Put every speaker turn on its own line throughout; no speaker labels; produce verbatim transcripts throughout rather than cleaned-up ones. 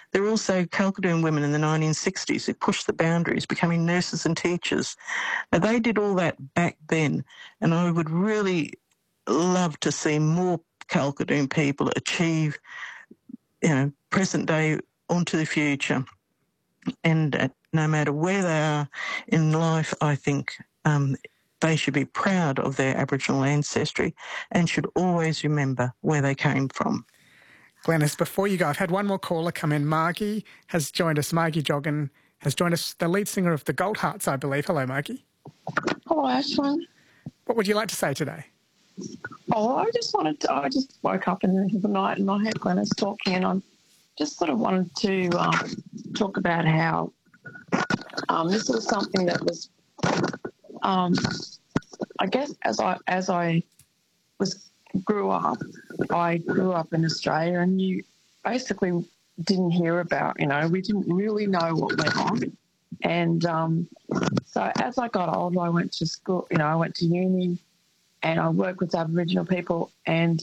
There were also Kalkadoon women in the nineteen sixties who pushed the boundaries, becoming nurses and teachers. Now, they did all that back then, and I would really love to see more Kalkadoon people achieve, you know, present day onto the future. And uh, no matter where they are in life, I think um, they should be proud of their Aboriginal ancestry and should always remember where they came from.
Glenys, before you go, I've had one more caller come in. Margie has joined us. Margie Joggin has joined us, the lead singer of the Goldhearts, I believe. Hello, Margie.
Hello, Ashwin.
What would you like to say today?
Oh, I just wanted to, I just woke up in the night and I heard Glenys talking, and I just sort of wanted to um, talk about how um, this was something that was, um, I guess, as I as I was grew up, I grew up in Australia, and you basically didn't hear about, you know, we didn't really know what went on. And um, so as I got older, I went to school, you know, I went to uni and I worked with Aboriginal people. And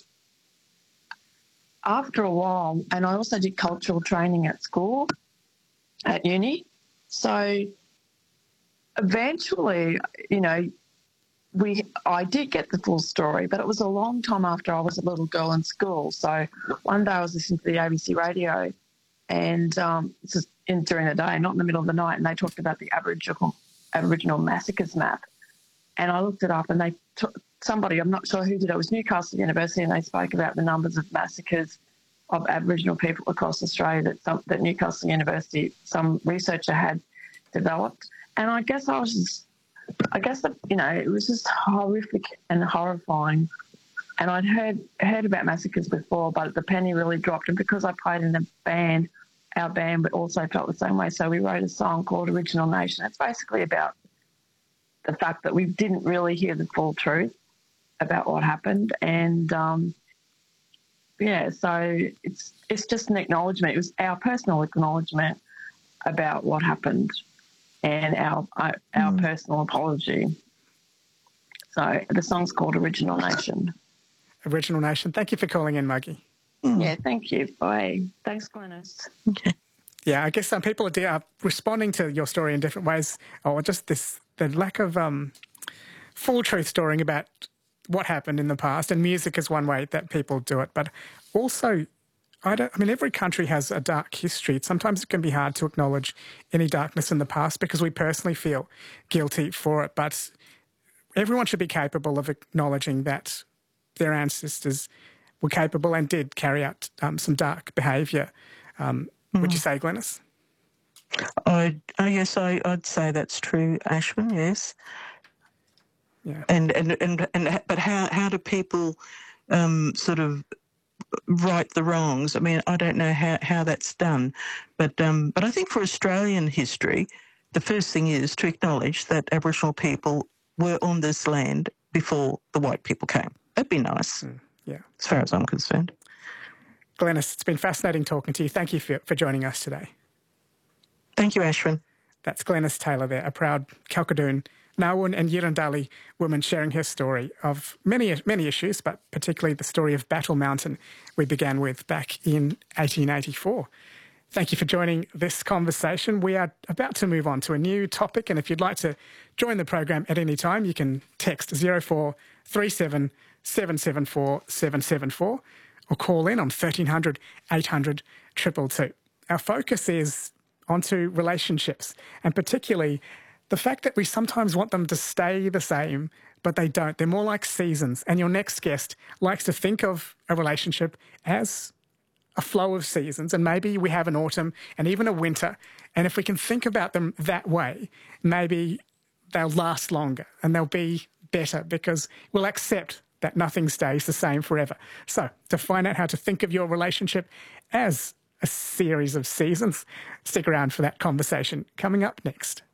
after a while, and I also did cultural training at school, at uni. So eventually, you know, we I did get the full story, but it was a long time after I was a little girl in school. So one day I was listening to the A B C radio, and um, this is in, during the day, not in the middle of the night, and they talked about the Aboriginal Aboriginal massacres map. And I looked it up, and they t- somebody, I'm not sure who did it, it was Newcastle University, and they spoke about the numbers of massacres of Aboriginal people across Australia that, some, that Newcastle University, some researcher had developed. And I guess I was just, I guess, that, you know, it was just horrific and horrifying. And I'd heard heard about massacres before, but the penny really dropped. And because I played in a band, our band also felt the same way. So we wrote a song called Original Nation. It's basically about the fact that we didn't really hear the full truth about what happened. And, um, yeah, so it's it's just an acknowledgement. It was our personal acknowledgement about what happened and our our, our mm. personal apology. So the song's called Original Nation.
Original Nation. Thank you for calling in, Maggie.
Mm. Yeah, thank you. Bye. Thanks, Glenys.
Okay. Yeah, I guess some people are, are responding to your story in different ways, or just this the lack of um, full truth storying about what happened in the past, and music is one way that people do it. But also, I don't. I mean, every country has a dark history. Sometimes it can be hard to acknowledge any darkness in the past because we personally feel guilty for it. But everyone should be capable of acknowledging that their ancestors were capable and did carry out um, some dark behaviour. Um, mm. Would you say, Glenys?
I, I yes, I, I'd say that's true, Ashwin. Yes.
Yeah.
And and and and but how how do people um, sort of right the wrongs? I mean, I don't know how, how that's done, but um, but I think for Australian history, the first thing is to acknowledge that Aboriginal people were on this land before the white people came. That'd be nice.
Mm, yeah,
as far as I'm concerned.
Glenys, it's been fascinating talking to you. Thank you for for joining us today.
Thank you, Ashwin.
That's Glenys Taylor there, a proud Kalkadoon, Ngawun and Yirrindali woman sharing her story of many many issues, but particularly the story of Battle Mountain we began with back in eighteen eighty-four. Thank you for joining this conversation. We are about to move on to a new topic, and if you'd like to join the program at any time, you can text zero four three seven seven seven four seven seven four or call in on thirteen hundred eight hundred two two two. Our focus is onto relationships, and particularly the fact that we sometimes want them to stay the same, but they don't. They're more like seasons. And your next guest likes to think of a relationship as a flow of seasons, and maybe we have an autumn and even a winter. And if we can think about them that way, maybe they'll last longer and they'll be better because we'll accept that nothing stays the same forever. So to find out how to think of your relationship as a series of seasons, stick around for that conversation coming up next.